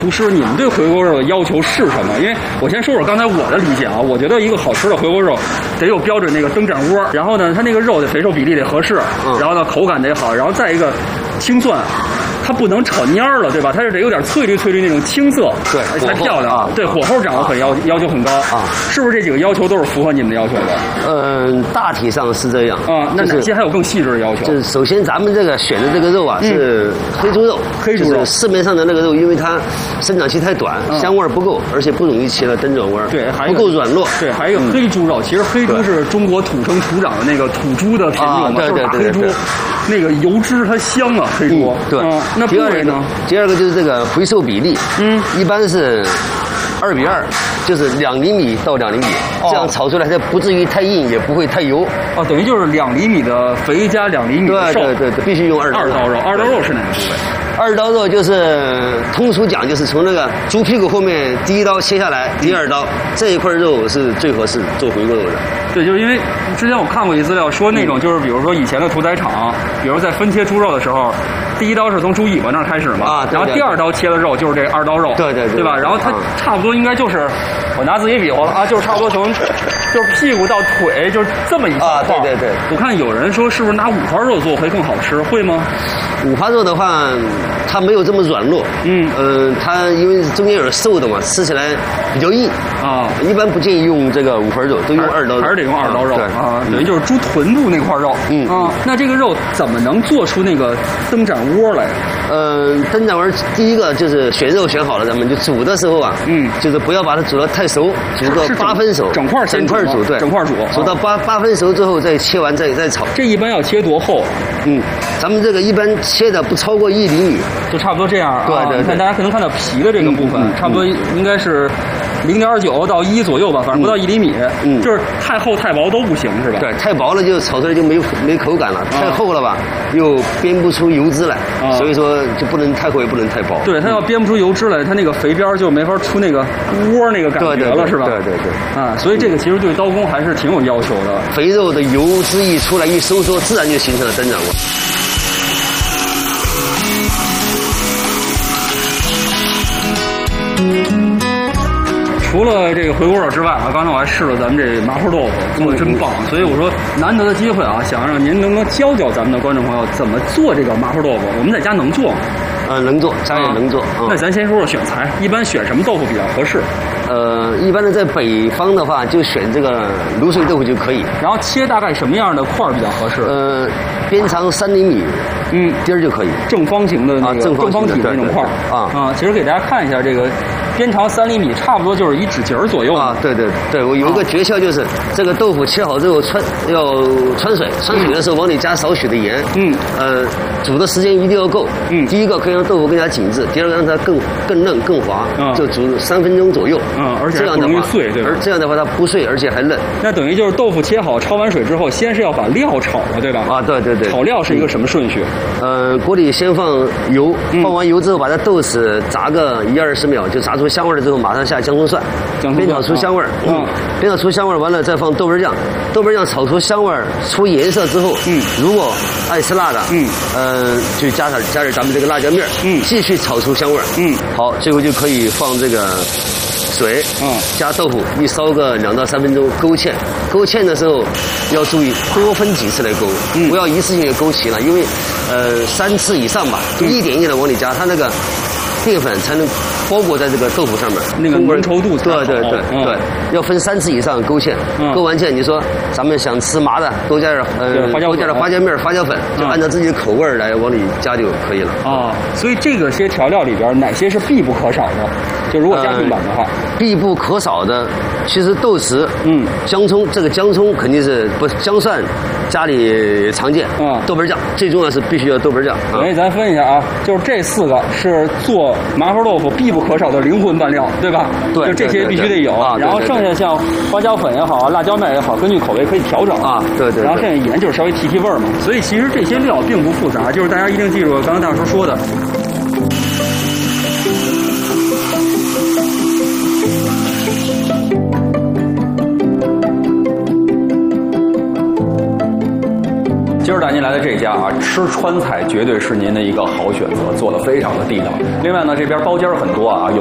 厨师，你们对回锅肉的要求是什么？因为我先说说刚才我的理解啊，我觉得一个好吃的回锅肉得有标准那个灯盏窝，然后呢，它那个肉的肥瘦比例得合适，然后呢口感得好，然后再一个青蒜。它不能炒蔫了，对吧？它是得有点翠绿那种青色， 对， 才漂亮。对，火候掌握很要求很高啊。是不是这几个要求都是符合你们的要求的？ 大体上是这样啊。那哪些还有更细致的要求？ 就是首先咱们这个选的这个肉啊是黑猪肉，就是市面上的那个肉，因为它生长期太短，香味不够，而且不容易起了灯转味， 对， 不够软糯。 对，还有一个黑猪肉，其实黑猪是中国土生土长的那个土猪的品种嘛， 对， 黑猪那个油脂它香啊，黑猪。 对。 那部位呢？ 第二个就是这个肥瘦比例，一般是2:2，就是2厘米到2厘米，这样炒出来它不至于太硬，也不会太油。 哦，等于就是2厘米的肥加2厘米的瘦。 对，必须用二刀肉。 二刀肉是哪个部位？ 二刀肉就是通俗讲，就是从那个猪屁股后面第一刀切下来，第二刀这一块肉是最合适做回锅肉的。 对，就是因为之前我看过一资料说那种就是比如说以前的屠宰场，比如在分切猪肉的时候，第一刀是从猪尾巴那儿开始嘛，然后第二刀切的肉就是这二刀肉，对吧？然后它差不多应该就是我拿自己比划了啊，就是差不多从就是屁股到腿就是这么一小块。 对。 我看有人说是不是拿五花肉做会更好吃，会吗？ 五花肉的话，它没有这么软糯，它因为中间有瘦的嘛，吃起来比较硬啊。一般不建议用这个五花肉，都用二刀肉， 还是得用二刀肉啊。等于就是猪臀部那块肉，那这个肉怎么能做出那个灯盏窝来？ 灯盏窝第一个就是选肉选好了，咱们就煮的时候啊，就是不要把它煮得太熟，煮到8分熟， 整块煮，对， 整块煮， 煮到8分熟之后再切完再炒。 这一般要切多厚？ 咱们这个一般切的不超过1厘米， 就差不多这样。 对， 你看大家可能看到皮的这个部分，差不多应该是0.9到1左右吧，反正不到1厘米。就是太厚太薄都不行，是吧？ 对，太薄了就炒出来就没口感了，太厚了吧又煸不出油脂来，所以说就不能太厚也不能太薄。 对，它要煸不出油脂来，它那个肥边就没法出那个窝那个感觉了，是吧？ 对。 啊，所以这个其实对刀工还是挺有要求的。 肥肉的油脂一出来一收缩，自然就形成了灯盏窝。 除了这个回锅肉之外啊，刚才我还试了咱们这麻婆豆腐，做的真棒。所以我说难得的机会啊，想让您能教咱们的观众朋友怎么做这个麻婆豆腐。我们在家能做吗？ 能做，家里能做。 那咱先说说选材，一般选什么豆腐比较合适？ 一般的在北方的话，就选这个卤水豆腐就可以。 然后切大概什么样的块比较合适？ 边长3厘米，丁儿就可以。 正方形的那个正方体的那种块啊。其实给大家看一下这个边长3厘米，差不多就是1指节左右啊。对，我有一个诀窍就是这个豆腐切好之后要穿水的时候往里加少许的盐。煮的时间一定要够。第一个可以让豆腐更加紧致，第二个让它更嫩更滑，就煮3分钟左右。 而且这样不容易碎，对吧？ 这样的话它不碎，而且还嫩。 那等于就是豆腐切好焯完水之后，先是要把料炒了，对吧？ 对。 炒料是一个什么顺序？ 锅里先放油，放完油之后把它豆豉炸个1-20秒，就炸出香味了之后，马上下姜葱蒜，煸炒出香味。煸炒出香味完了再放豆瓣酱，豆瓣酱炒出香味出颜色之后，如果爱吃辣的，就加点咱们这个辣椒面，继续炒出香味。好，最后就可以放这个水，加豆腐，一烧个2到3分钟，勾芡。勾芡的时候要注意多分几次来勾，不要一次性就勾齐了，因为3次以上吧，就一点一点的往里加，它那个淀粉才能包裹在这个豆腐上面， 那个浓稠度。 对，要分3次以上勾芡。勾完芡，你说咱们想吃麻的，多加点花椒面、花椒粉，就按照自己的口味来往里加就可以了。 所以这个些调料里边哪些是必不可少的？就如果家庭版的话， 必不可少的，其实豆豉、姜葱，这个姜葱肯定是不姜蒜家里常见。豆瓣酱最重要是必须要豆瓣酱。 所以咱分一下啊，就是这4个是做麻婆豆腐必不可少的灵魂拌料，对吧？ 对， 就这些必须得有。然后剩下像花椒粉也好，辣椒面也好，根据口味可以调整啊。 对。 然后剩下盐就是稍微提味儿嘛。所以其实这些料并不复杂，就是大家一定记住刚才大叔说的。接着咱您来的这家啊，吃川菜绝对是您的一个好选择，做的非常的地道。另外呢，这边包间很多啊，有